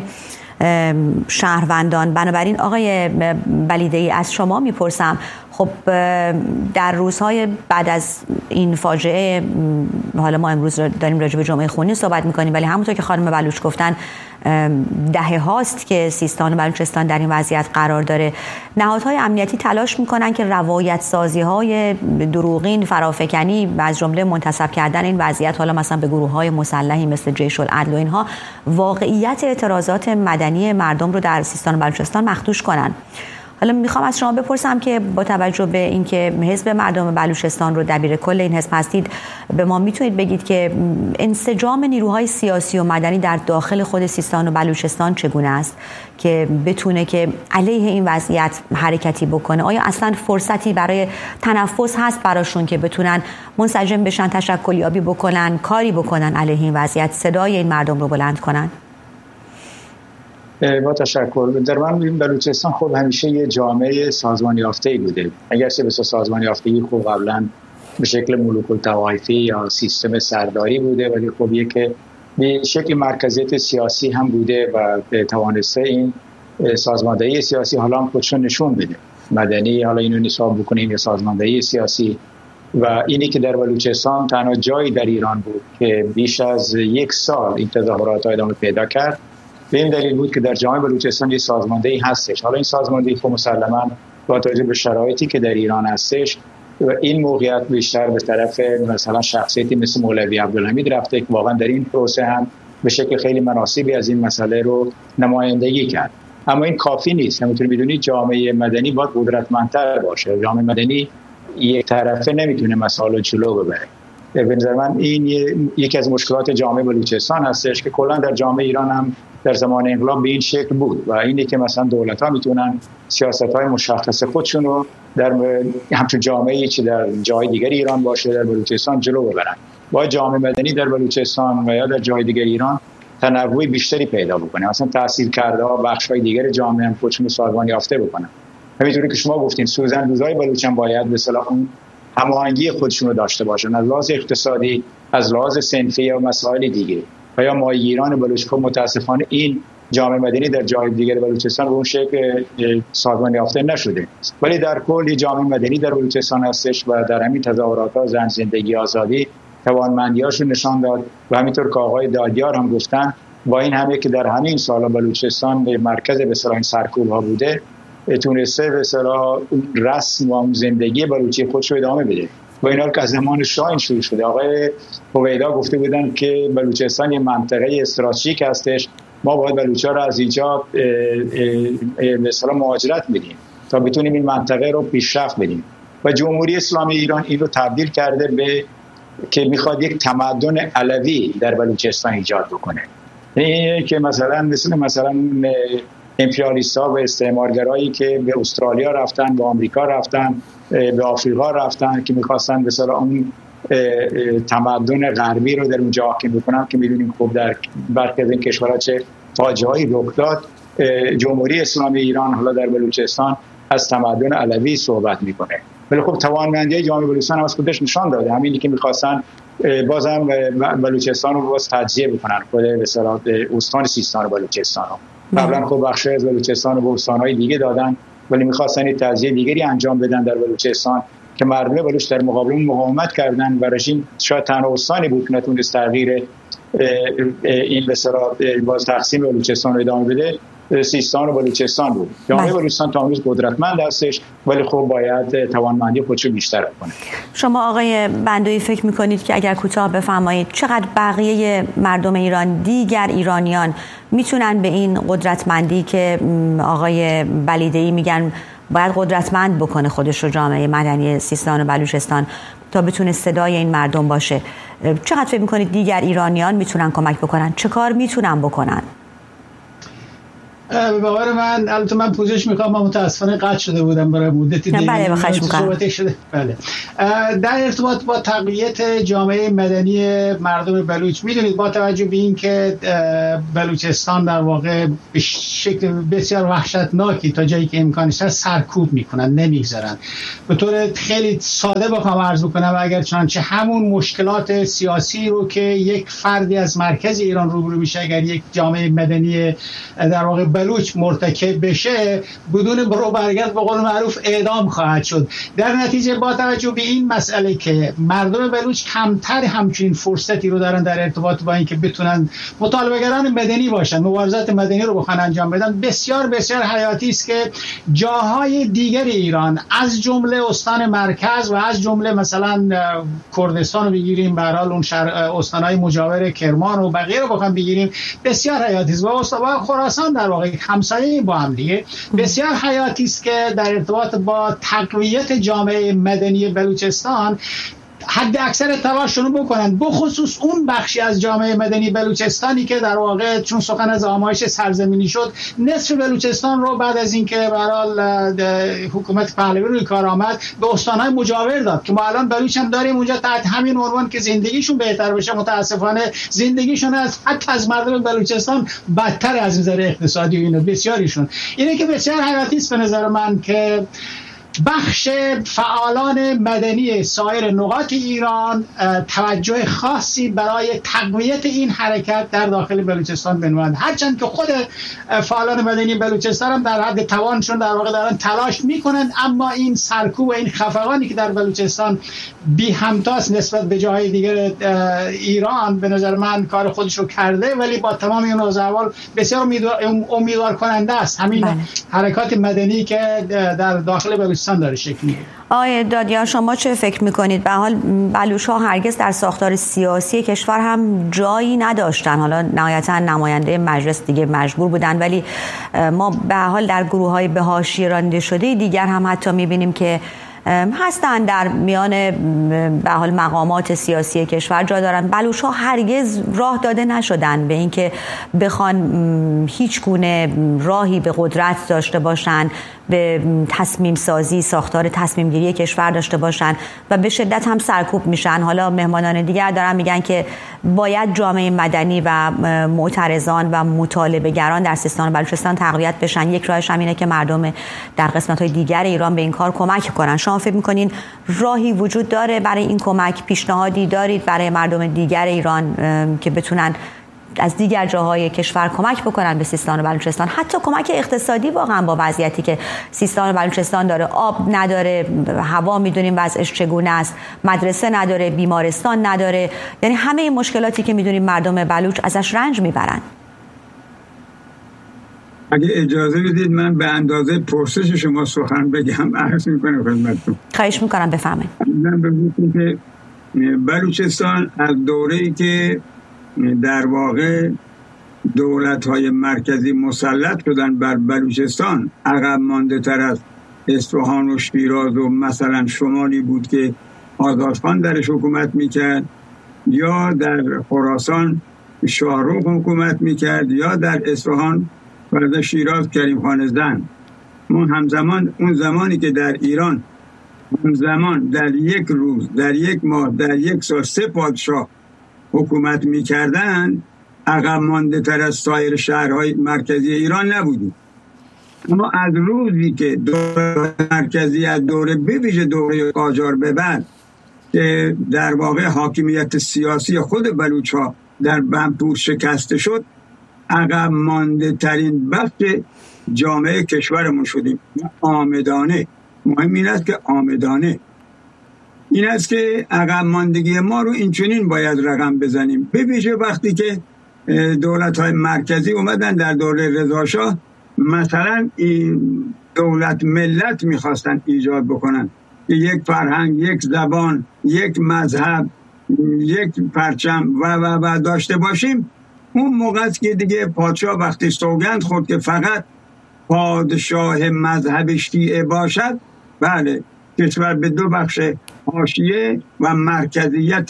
شهروندان. بنابراین آقای بلیده‌ای از شما میپرسم، خب در روزهای بعد از این فاجعه، حالا ما امروز داریم راجع به جمعه خونین صحبت میکنیم، ولی همونطور که خانم بلوچ گفتن دهه هاست که سیستان و بلوچستان در این وضعیت قرار داره. نهادهای امنیتی تلاش میکنن که روایت سازی های دروغین، فرافکنی و از جمله منتسب کردن این وضعیت حالا مثلا به گروه های مسلحی مثل جیش العدل و اینها، واقعیت اعتراضات مدنی مردم رو در سیستان و بلوچستان مخدوش کنن. حالا میخوام از شما بپرسم که با توجه به اینکه حزب مردم بلوچستان رو دبیر کل این حزب هستید، به ما میتونید بگید که انسجام نیروهای سیاسی و مدنی در داخل خود سیستان و بلوچستان چگونه است که بتونه که علیه این وضعیت حرکتی بکنه؟ آیا اصلا فرصتی برای تنفس هست براشون که بتونن منسجم بشن، تشکلیابی بکنن، کاری بکنن علیه این وضعیت، صدای این مردم رو بلند کنن؟ با تشکر. در من بلوچستان خب همیشه یه جامعه سازمان یافته‌ای بوده، اگرچه به سازمان یافتگی خب قبلا به شکل ملوک الطوایفی یا سیستم سرداری بوده، ولی خب یک به شکل مرکزیت سیاسی هم بوده و توانسته این سازماندهی سیاسی حالا هم خودشون نشون بده. مدنی حالا اینو نصاب بکنیم یا سازماندهی سیاسی. و اینی که در بلوچستان تنها جایی در ایران بود که بیش از یک سال این تظاهرات ادامه پیدا کرد، به این دلیل بود که در جامعه بلوچستان یک سازماندهی هستش. حالا این سازماندهی خب مسلماً با توجه به شرایطی که در ایران هستش و این موقعیت بیشتر به طرف مثلا شخصیتی مثل مولوی عبدالحمید رفته که واقعا در این پروسه هم به شکل خیلی مناسبی از این مسئله رو نمایندگی کرد. اما این کافی نیست. همونطور میدونید جامعه مدنی باید قدرتمندتر باشه. جامعه مدنی یک طرفه نمیتونه مسائل جلو ببره. به نظر من این یکی از مشکلات جامعه بلوچستان هستش که کلا در جامعه ایران هم در زمان انقلاب به این شکل بود و اینه که مثلا دولت‌ها میتونن سیاست‌های مشخص خودشون رو در همچون جامعه‌ای که در جای دیگر ایران باشه در بلوچستان جلو ببرن. با جامعه مدنی در بلوچستان و یا در جای دیگر ایران تنوع بیشتری پیدا بکنه، مثلا تاثیرکرده‌ها بخش‌های دیگر جامعه هم خودشون رو سازمان یافته بکنن. همینطوری که شما گفتین سوزن‌دوزای بلوچ هم باید به اصطلاح اون هماهنگی خودشون رو داشته باشن، از لحاظ اقتصادی، از لحاظ صنفی و مسائل دیگه. و یا ماهیگیران بلوچ خب متاسفانه این جامعه مدنی در جای دیگر بلوچستان به اون شکل سازمان یافته نشده، ولی در کل جامعه مدنی در بلوچستان هستش و در همین تظاهرات‌ها زن زندگی آزادی توانمندی‌هاشو نشان داد و همینطور که آقای دادیار هم گفتن با این همه که در همین سالا بلوچستان به مرکز به اصطلاح سرکوب‌ها بوده، تونسته به اصطلاح رسم و اون زندگی بلوچی خودش رو ادامه بده. و اینا که از زمان شاه شروع شده. آقای هویدا گفته بودن که بلوچستان یه منطقه استراتژیک هستش، ما باید بلوچا رو از اینجا به اصطلاح مهاجرت بدیم تا بتونیم این منطقه رو پیشرفت بدیم. و جمهوری اسلامی ایران این رو تبدیل کرده به که میخواد یک تمدن علوی در بلوچستان ایجاد بکنه. این که مثلا مثل مثلا امپریالیست‌ها و استعمارگرایی که به استرالیا رفتن، به آمریکا رفتن، به آفریقا رفتن که می‌خواستن به اصطلاح اون تمدن غربی رو در اونجا حاکم بکنن که می‌دونیم خب در برخی از این کشورها چه فاجعه‌ای رخ داد. جمهوری اسلامی ایران حالا در بلوچستان از تمدن علوی صحبت می‌کنه. ولی خب توانمندی جامعه بلوچستان هم از خودش نشان داده. همینی که می‌خواستن بازم بلوچستان رو باز تجزیه بکنن، خود به اصطلاح استان سیستان و بلوچستان رو. قبلا خب بخشی از بلوچستان و استان‌های دیگه دادن، ولی می‌خواستن تجزیه دیگری انجام بدن در بلوچستان که مردم بلوچ در مقابل اون مقاومت کردن و رژیم شاید تنها استانی بود که نتونست تغییر این به اصطلاح باز تقسیم بلوچستان رو ادامه بده، سیستان و بلوچستان بود. جامعه بلوچستان تا امروز قدرتمند هستش، ولی خب باید توانمندی خودشو بیشتر کنه. شما آقای بندوی فکر میکنید که اگر کوتاه بفرمایید چقدر بقیه مردم ایران، دیگر ایرانیان میتونن به این قدرتمندی که آقای بلیده‌ای میگن باید قدرتمند بکنه خودش رو جامعه مدنی سیستان و بلوچستان تا بتونه صدای این مردم باشه، چقدر فکر میکنید دیگر ایرانیان میتونن کمک بکنن؟ چه کار میتونن بکنن؟ به باور من، البته من پوزش میخوام، من متاسفانه قطع شده بودم برای مدتی دیگه. بله بخواهش میکنم. بله. در ارتباط با تقویت جامعه مدنی مردم بلوچ، میدونید با توجه به این که بلوچستان در واقع به شکل بسیار وحشتناکی تا جایی که امکانش هست سرکوب میکنن، نمیگذارن. به طور خیلی ساده بخوام عرض بکنم، اگر چنانچه همون مشکلات سیاسی رو که یک فردی از مرکز ایران روبرو میشه، اگر یک جامعه مدنی در واقع بلوچ مرتکب بشه، بدون برو برگرد به قول معروف اعدام خواهد شد. در نتیجه با توجه به این مسئله که مردم بلوچ کمتر همچین فرصتی رو دارن در ارتباط با اینکه بتونن مطالبه‌گران مدنی باشن، مبارزات مدنی رو بخوان انجام بدن، بسیار بسیار حیاتی است که جاهای دیگر ایران از جمله استان مرکز و از جمله مثلا کردستان رو بگیریم، به هر حال اون استان‌های مجاور کرمان و بقیه رو بخوام بگیریم، بسیار حیاتی است. و استان خراسان در واقع همسایه با هم دیگه بسیار حیاتی است که در ارتباط با تقویت جامعه مدنی بلوچستان حد اکثر تلاششون بکنن، بخصوص اون بخشی از جامعه مدنی بلوچستانی که در واقع چون سخن از آمایش سرزمینی شد، نصف بلوچستان رو بعد از اینکه به هر حال حکومت پهلوی روی کار آمد به استان‌های مجاور داد که ما الان بلوچ هم داریم اونجا تحت همین عنوان که زندگیشون بهتر بشه. متاسفانه زندگیشون از حتی از مردم بلوچستان بدتر از نظر اقتصادی و اینو بسیاریشون. اینه که بسیار حیاتی است به نظر من که بخش فعالان مدنی سایر نقاط ایران توجه خاصی برای تقویت این حرکت در داخل بلوچستان بنمایند. هرچند که خود فعالان مدنی بلوچستان هم در حد توانشون در واقع دارن تلاش میکنند، اما این سرکوب و این خفقانی که در بلوچستان بی همتاست نسبت به جاهای دیگر ایران، به نظر من کار خودش رو کرده، ولی با تمام این اوضاع بسیار امیدوار, امیدوار کننده است همین بله. حرکات مدنی که در داخل بلوچستان داره شکل میگیره. آقای دادیار، شما چه فکر میکنید؟ به حال بلوچ‌ها هرگز در ساختار سیاسی کشور هم جایی نداشتن، حالا نهایتا نماینده مجلس دیگه مجبور بودن، ولی ما به حال در گروه‌های به حاشیه رانده شده دیگر هم حتی میبینیم که هستن در میان به حال مقامات سیاسی کشور جا دارن. بلوچ‌ها هرگز راه داده نشدن به اینکه بخوان هیچ گونه راهی به قدرت داشته باشن، به تصمیم سازی، ساختار تصمیم گیری کشور داشته باشن و به شدت هم سرکوب میشن. حالا مهمانان دیگر دارن میگن که باید جامعه مدنی و معترضان و مطالبه گران در سیستان و بلوچستان تقویت بشن. یک راهش هم اینه که مردم در قسمت‌های دیگر ایران به این کار کمک کنن. شما فکر می‌کنین راهی وجود داره برای این کمک؟ پیشنهادی دارید برای مردم دیگر ایران که بتونن از دیگر جاهای کشور کمک بکنن به سیستان و بلوچستان، حتی کمک اقتصادی؟ واقعا با وضعیتی که سیستان و بلوچستان داره، آب نداره، هوا میدونیم وضعش چگونه است، مدرسه نداره، بیمارستان نداره، یعنی همه این مشکلاتی که میدونیم مردم بلوچ ازش رنج میبرن. اگه اجازه بدید من به اندازه پرسش شما سخن بگم، عرض میکنم خدمتتون. خواهش میکنم بفرمایید. من بگم که بلوچستان از دوره‌ای که در واقع دولت‌های مرکزی مسلط شدن بر بلوچستان، عقب مانده تر از اصفهان و شیراز و مثلا شمالی بود که آزادخان درش حکومت میکرد، یا در خراسان شاهرخ حکومت میکرد، یا در اصفهان و در شیراز کریم خان زند. ما همزمان اون زمانی که در ایران همزمان در یک روز، در یک ماه، در یک سال سه پادشاه حکومت میکردن، عقب مانده تر از سایر شهرهای مرکزی ایران نبودیم. اما از روزی که دوره مرکزی از دوره به ویژه دوره قاجار به بعد که در واقع حاکمیت سیاسی خود بلوچ‌ها در بنپور شکسته شد، عقب مانده ترین بخش جامعه کشورمون شدیم. آمدانه، مهم این است که آمدانه این است که عقب ماندگی ما رو اینچنین باید رقم بزنیم، به ویژه وقتی که دولت‌های مرکزی اومدن در دوره رضاشاه مثلا این دولت ملت میخواستن ایجاد بکنن که یک فرهنگ، یک زبان، یک مذهب، یک پرچم و و و داشته باشیم. اون موقع است که دیگه پادشاه وقتی سوگند خورد که فقط پادشاه مذهب شیعه باشد، بله کشور به دو بخش حاشیه و مرکزیت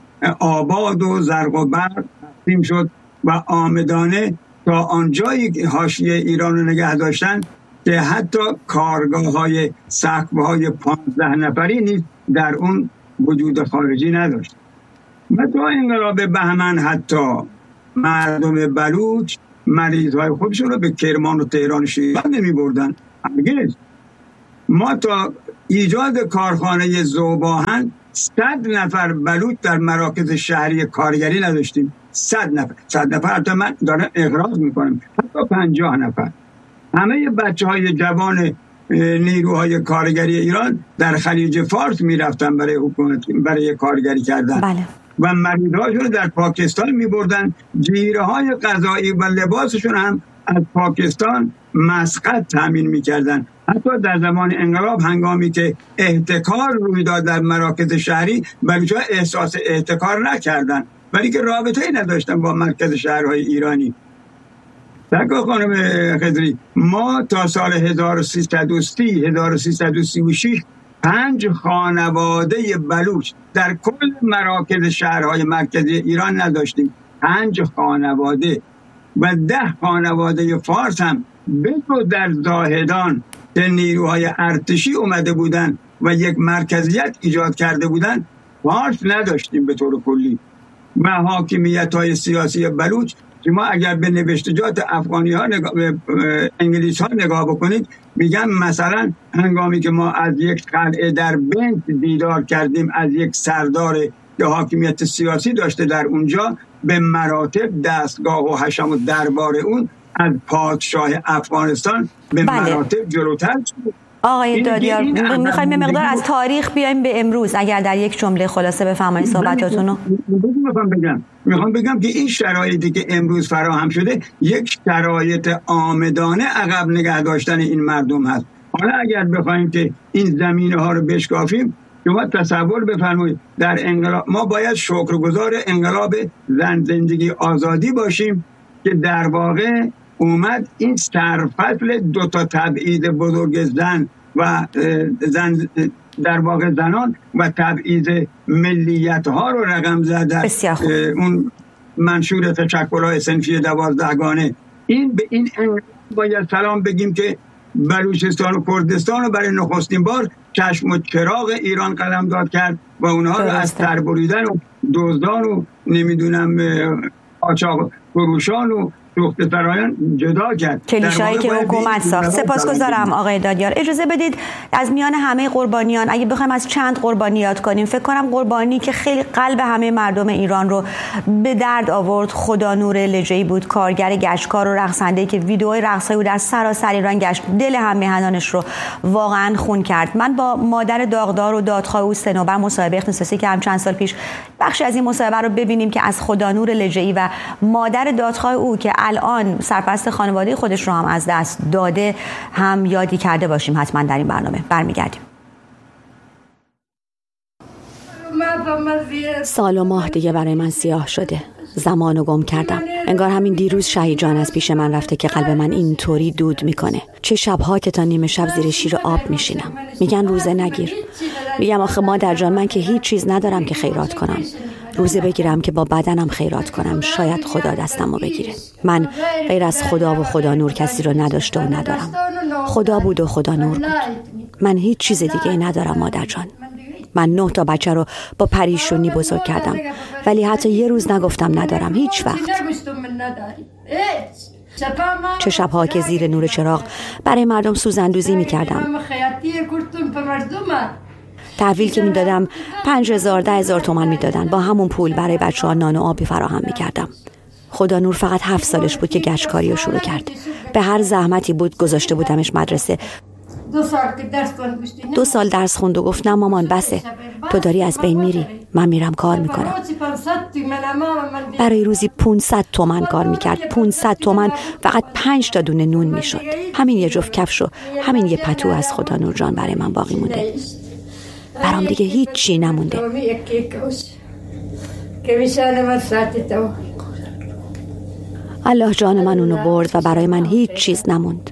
آباد و زرق و برق تقسیم شد و آمدانه تا آنجایی حاشیه ایران رو نگه داشتن که حتی کارگاه های سقف های پانزده نفری نیز در اون وجود خارجی نداشت. و تا انقلاب بهمن حتی مردم بلوچ مریض های خودشون رو به کرمان و تهران و شیراز نمی بردن. هرگز. ما تا ایجاد کارخانه ذوباهن صد نفر بلوچ در مراکز شهری کارگری نداشتیم. صد نفر صد نفر حتی من دارم اغراض میکنم، حتی پنجاه نفر. همه بچه های جوان نیروهای کارگری ایران در خلیج فارس میرفتن برای حکومت برای کارگری کردن. بله. و مریضاشون رو در پاکستان میبردن. جیره های غذایی و لباسشون هم از پاکستان مسقط تامین میکردن. حتی در زمان انقلاب هنگامی که احتکار روی داد در مراکز شهری بلوچ‌ها احساس احتکار نکردن، ولی که رابطه ای نداشتن با مرکز شهرهای ایرانی. سرکار خانم خضری، ما تا سال هزار و سیصد و سی هزار و سیصد و سی و شش پنج خانواده بلوچ در کل مراکز شهرهای مرکزی ایران نداشتیم. پنج خانواده و ده خانواده فارس هم بگو در زاهدان که نیروهای ارتشی اومده بودن و یک مرکزیت ایجاد کرده بودن، فارس نداشتیم به طور کلی. و حاکمیت های سیاسی بلوچ، شما اگر به نوشتجات افغانی ها نگاه، انگلیس ها نگاه بکنید، میگن مثلا هنگامی که ما از یک قلعه در بنت دیدار کردیم از یک سردار که حاکمیت سیاسی داشته در اونجا، به مراتب دستگاه و حشم و دربار اون از پادشاه افغانستان به بله. مراتب جلوتر شد. آقای دادیار، میخوایم یه مقدار از تاریخ بیایم به امروز، اگر در یک جمله خلاصه بفرمایید صحبتاتون رو. میخوام بگم میخوام بگم که این شرایطی که امروز فراهم شده یک شرایط آمدانه عقب نگه داشتن این مردم هست. حالا اگر بخوایم که این زمینه ها رو بشکافیم، شما تصور بفرمایید در انقلاب ما باید شکرگزار انقلاب زن زندگی آزادی باشیم که در واقع اومد این سرفصل دو تا تبعیض بزرگ زن و زن در واقع زنان و تبعیض ملیت ها رو رقم زد. اون منشور تشکل‌های صنفی دوازدهگانه. این به این باید سلام بگیم که بلوچستان و کردستان رو برای نخستین بار چشم و چراغ ایران قلمداد کرد و اونها رو از تربریدن و دزدان و نمیدونم قاچاق فروشان و سوخت فرایان جدا کرد. کلیشه‌ای که حکومت ساخت. سپاسگزارم آقای دادیار. اجازه بدید از میان همه قربانیان اگه بخوایم از چند قربانی یاد کنیم، فکر کنم قربانی که خیلی قلب همه مردم ایران رو به درد آورد خدانور لجه‌ای بود، کارگر گشتکار و رقصنده‌ای که ویدیوهای رقص‌های او در سراسر ایران گشت، دل هم میهنانش رو واقعا خون کرد. من با مادر داغدار و دادخواه او سنوبر مصاحبه اختصاصی که هم چند سال پیش، بخشی از این مصاحبه رو ببینیم که از خدانور لجه‌ای و مادر دادخواه او که الان سرپرست خانواده خودش رو هم از دست داده هم یادی کرده باشیم. حتما در این برنامه برمیگردیم. سال و ماه دیگه برای من سیاه شده. زمانو گم کردم. انگار همین دیروز شهید جان از پیش من رفته که قلب من اینطوری دود میکنه. چه شبها که تا نیمه شب زیر شیر آب میشینم. میگن روزه نگیر. میگم آخه مادر جان، من که هیچ چیز ندارم که خیرات کنم. روزه بگیرم که با بدنم خیرات کنم، شاید خدا دستمو بگیره. من غیر از خدا و خدا نور کسی رو نداشته و ندارم. خدا بود و خدا نور بود. من هیچ چیز دیگه ای ندارم مادر جان. من نه تا بچه رو با پریشونی بزرگ کردم، ولی حتی یه روز نگفتم ندارم. هیچ وقت. چه شبها که زیر نور چراغ برای مردم سوزندوزی میکردم. تحویل که میدادم پنج هزار ده هزار تومن میدادن. با همون پول برای بچه ها نان و آبی فراهم میکردم. خدا نور فقط هفت سالش بود که گچکاری رو شروع کرد. به هر زحمتی بود گذاشته بودمش مدرسه. دو سال درس خوند و گفت نه مامان بسه، تو داری از بین میری، من میرم کار میکنم. برای روزی پونصد تومن کار میکرد. پونصد تومن فقط پنج تا دونه نون میشد. همین یه جفت کفش و همین یه پتو از خدا نور جان برای من باقی مونده. برام دیگه هیچ چی نمونده. الله جان من اونو برد و برای من هیچ چیز نموند.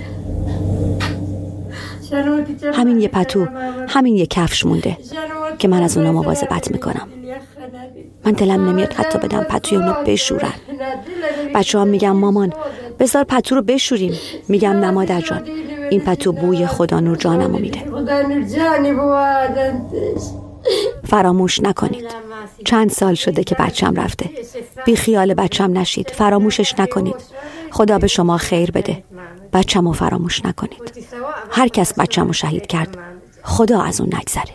همین یه پتو، همین یه کفش مونده که من از اونا مواظبت میکنم. من دلم نمیاد حتی بدم پتوی اونو بشورن. بچه ها میگم مامان بذار پتو رو بشوریم. میگم نه مادر جان، این پتو بوی خدا نور جانمو میده. فراموش نکنید. چند سال شده که بچم رفته. بی خیال بچم نشید. فراموشش نکنید. خدا به شما خیر بده. بچم رو فراموش نکنید. هر کس بچم رو شهید کرد خدا از اون نگذره.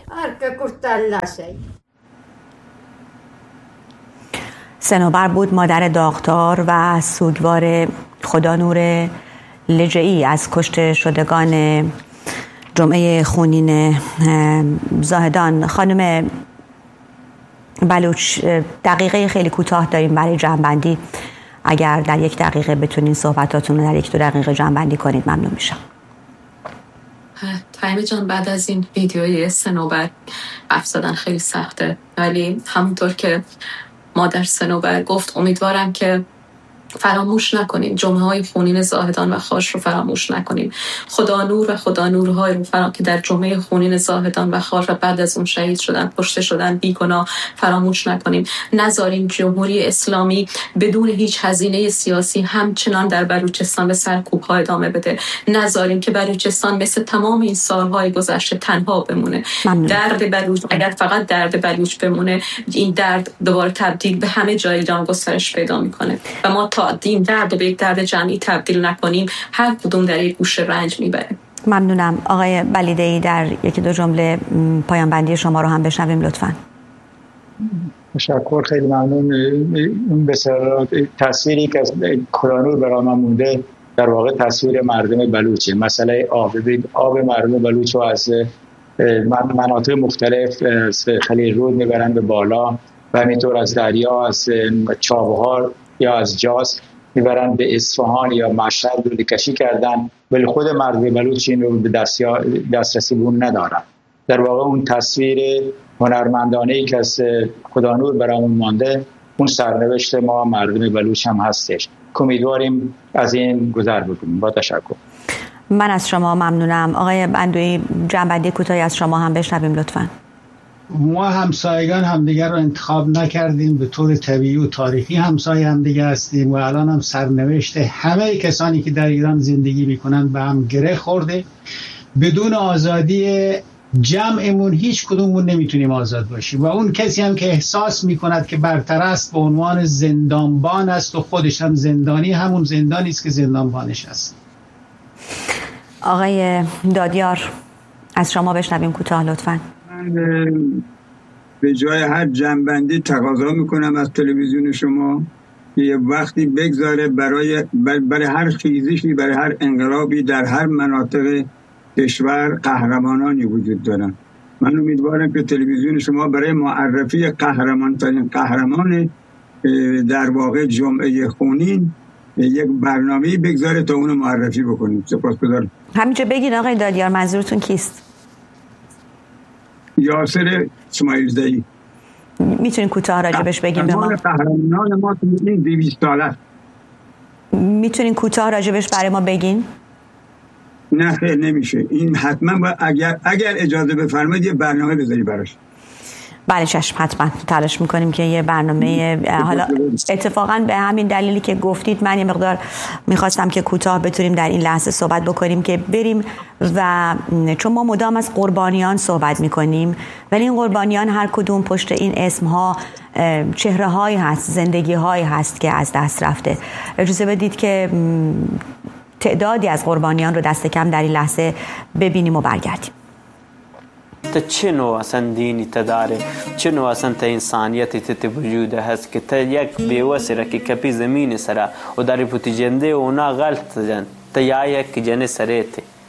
سنوبر بود مادر داغدار و سوگوار خدا نور لجعی از کشته شدگان جمعه خونین زاهدان. خانم بلوچ، دقیقه خیلی کوتاه داریم برای جمع‌بندی. اگر در یک دقیقه بتونین صحبتاتون رو در یک دو دقیقه جمع‌بندی کنید ممنون میشم. تایمه جان، بعد از این ویدیوی سنوبر حرف زدن خیلی سخته، ولی همونطور که مادر سنوبر گفت امیدوارم که فراموش نکنیم جمعه های خونین زاهدان و خاش رو فراموش نکنیم. خدا نور و خدا نورهای رو فرام که در جمعه خونین زاهدان و خاش و بعد از اون شهید شدن، کشته شدن بیگناه فراموش نکنیم. نذاریم جمهوری اسلامی بدون هیچ هزینه سیاسی همچنان در بلوچستان به سرکوب‌ها ادامه بده. نذاریم که بلوچستان مثل تمام این سالهای گذشته تنها بمونه. ممنون. درد بلوچ اگر فقط درد بلوچ بمونه، این درد دوباره تبدیل به همه جای ایران گسترش پیدا میکنه و ما تا این درد به یک درد جمعی تبدیل نکنیم هر کدوم در یک گوشه رنج میبره. ممنونم. آقای بلیده‌ای در یکی دو جمله پایان بندی شما رو هم بشنویم لطفاً. تشکر، خیلی ممنون. این بسیار تصویری که از خدانور برای من مونده در واقع تصویر مردم بلوچه. مسئله آب، ببین آب مردم بلوچ رو از مناطق مختلف خلیج رود میبرن به بالا و همینطور از دریا، از چابهار یا از جاس میبرن به اصفهان یا مشهد رو کشی کردن، ولی خود مردم بلوچ این رو به دسترسی بون ندارن. در واقع اون تصویر هنرمندانه‌ای که از خدانور برامون مانده، اون سرنوشت ما مردم بلوچ هم هستش. امیدواریم از این گذر بکنیم. با تشکر. من از شما ممنونم. آقای بندوی، جنبندی کوتاهی از شما هم بشنویم لطفاً. ما همسایگان همدیگر رو انتخاب نکردیم، به طور طبیعی و تاریخی همسایه همدیگه هستیم و الان هم سرنوشت همه کسانی که در ایران زندگی میکنن به هم گره خورده. بدون آزادی جمعمون هیچ کدوممون نمیتونیم آزاد باشیم و اون کسی هم که احساس میکند که برتر است به عنوان زندانبان است و خودش هم زندانی، همون زندانی است که زندانبانش است. آقای دادیار، از شما بشنویم کوتاه لطفاً. به جای هر جنبندی تقاضا میکنم از تلویزیون شما که یه وقتی بگذاره برای برای هر خیزشی، برای هر انقلابی در هر مناطق کشور قهرمانانی وجود دارن. من امیدوارم که تلویزیون شما برای معرفی قهرمان ترین قهرمان در واقع جمعه خونین یک برنامه‌ای بگذاره تا اونو معرفی بکنیم. سپاسگزارم. همینجا بگین آقای دادیار منظورتون کیست؟ یاسر اسماعیلزایی. میتونین کوتاه راجبش بگیم به ما؟ قهرمانان ما تو این دویست ساله. میتونین کوتاه راجبش برای ما بگین؟ نه خیلی نمیشه. این حتما باید اگر اگر اجازه بفرمایید یه برنامه بذاری براش. بله چشم، حتما تلاش میکنیم که یه برنامه. حالا اتفاقا به همین دلیلی که گفتید من یه مقدار میخواستم که کوتاه بتونیم در این لحظه صحبت بکنیم که بریم و چون ما مدام از قربانیان صحبت میکنیم ولی این قربانیان هر کدوم پشت این اسمها چهره هایی هست، زندگی هایی هست که از دست رفته. اجازه بدید که تعدادی از قربانیان رو دست کم در این لحظه ببینیم و برگردیم. تا چه نوع اصلا دینی تداره، چه نوع اصلا تا انسانیتی تی وجوده هست که تا یک بیوسی را که کپی زمین سره و داری پوتی جنده و اونا غلط جن تا یا یک جنه سره تی